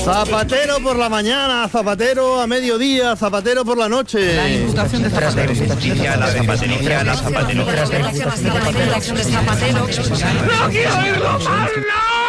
Zapatero por la mañana, zapatero a mediodía, zapatero por la noche. La imputación de Zapatero. La zapatería, la zapatería. ¡No quiero oírlo! ¡No!